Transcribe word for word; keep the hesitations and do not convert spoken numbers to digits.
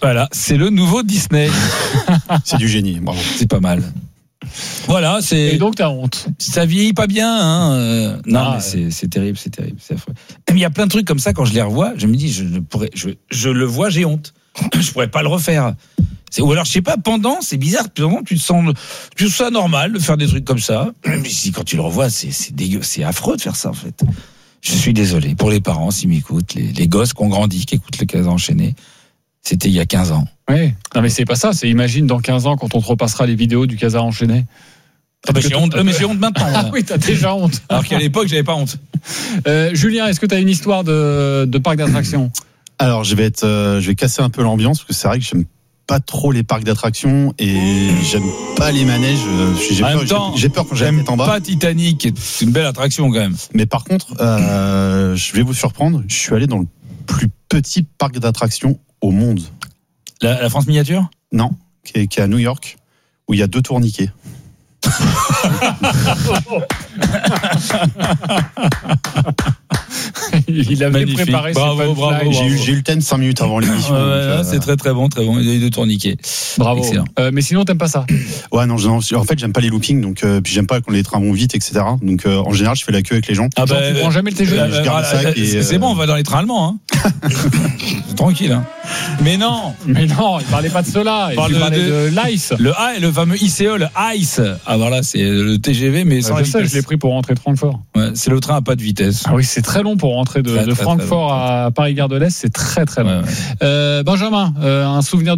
Voilà, c'est le nouveau Disney. C'est du génie, bravo. C'est pas mal. Voilà, c'est. Et donc t'as honte. Ça vieillit pas bien, hein. Euh, non, Ah, mais c'est, c'est terrible, c'est terrible, c'est affreux. Il y a plein de trucs comme ça quand je les revois, je me dis, je ne pourrais, je, je le vois, j'ai honte. Je pourrais pas le refaire. C'est, ou alors, je sais pas, pendant, c'est bizarre, pendant, tu te sens, tu trouves ça normal de faire des trucs comme ça. Mais si, quand tu le revois, c'est, c'est dégueu, c'est affreux de faire ça, en fait. Je suis désolé pour les parents, s'ils m'écoutent, les, les gosses qui ont grandi, qui écoutent le Casa enchaîné. C'était il y a quinze ans. Oui. Non, mais c'est pas ça. C'est imagine dans quinze ans quand on te repassera les vidéos du Casa enchaîné. Ah bah j'ai honte, mais j'ai honte maintenant. Ah oui, t'as déjà honte. Alors qu'à l'époque, j'avais pas honte. Euh, Julien, est-ce que t'as une histoire de, de parc d'attractions? Alors, je vais être, euh, je vais casser un peu l'ambiance parce que c'est vrai que j'aime pas trop les parcs d'attractions et j'aime pas les manèges. J'ai En peur, même temps, j'ai, j'ai peur quand j'aime en bas. Pas Titanic, c'est une belle attraction quand même. Mais par contre, euh, je vais vous surprendre. Je suis allé dans le plus petit parc d'attractions au monde. La, la France miniature? Non, qui est, qui est à New York, où il y a deux tourniquets. Il avait Magnifique. préparé Bravo, ses bravo, punchlines. J'ai eu, j'ai eu le thème cinq minutes avant l'émission. Ouais, donc, ouais, euh, c'est très très bon, très bon. Il y a eu deux tourniquets. Bravo. Excellent. Euh, mais sinon, t'aimes pas ça? Ouais, non, non, en fait, j'aime pas les loopings, donc euh, puis j'aime pas quand les trains vont vite, et cetera. Donc euh, en général, je fais la queue avec les gens. Ah Genre, bah, tu prends jamais le T G V. euh, je garde euh, ça euh, et, c'est, euh, c'est bon, on va dans les trains allemands. Hein. Tranquille. Hein. Mais non. Mais non, il parlait pas de cela. Il parle de- parlait de- de l'Ice. Le A, le fameux I C E, le ICE. Ah voilà, c'est le T G V, mais sans Je la sais, vitesse. je l'ai pris pour rentrer de Francfort. Ouais, c'est le train à pas de vitesse. Ah oui, c'est très long pour rentrer de, Très, de très, Francfort très long. à Paris-Gare de l'Est. C'est très très long. Ouais, ouais. Euh, Benjamin, euh, un souvenir de